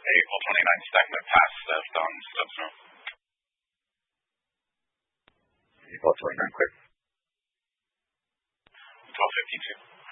April 29th statement passed left on Subsno. April 29th, quick. 12:52.